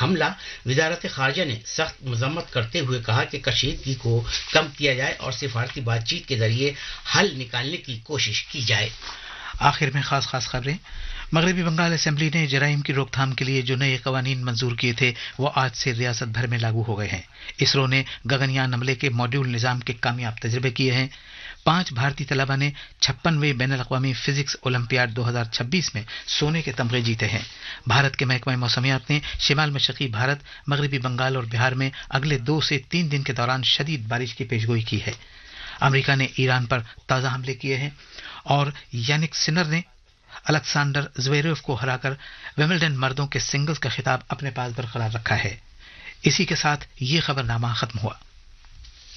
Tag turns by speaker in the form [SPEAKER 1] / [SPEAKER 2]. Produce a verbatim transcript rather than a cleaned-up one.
[SPEAKER 1] हमला वजारत खारजा ने सख्त मजम्मत करते हुए कहा कि कशीदगी को कम किया जाए और सिफारती बातचीत के जरिए हल निकालने की कोशिश की जाए।
[SPEAKER 2] आखिर में खास खास खबरें। मगरबी बंगाल असेंबली ने जराइम की रोकथाम के लिए जो नए कवानीन मंजूर किए थे वो आज से रियासत भर में लागू हो गए हैं। इसरो ने गगनयान हमले के मॉड्यूल निजाम के कामयाब तजर्बे किए हैं। पांच भारतीय तलबा ने छप्पनवें बैनुल अक़वामी फिजिक्स ओलंपियाड दो हज़ार छब्बीस में सोने के तमगे जीते हैं। भारत के महकमा मौसमियात ने शिमाल मशरक़ी भारत, मगरबी बंगाल और बिहार में अगले दो से तीन दिन के दौरान शदीद बारिश की पेशगोई की है। अमेरिका ने ईरान पर ताज़ा हमले किए हैं और यानिक सिनर ने अलेक्जेंडर ज़्वेरेव को हराकर विंबलडन मर्दों के सिंगल्स का खिताब अपने पास बरकरार रखा है। इसी के साथ ये खबरनामा खत्म हुआ।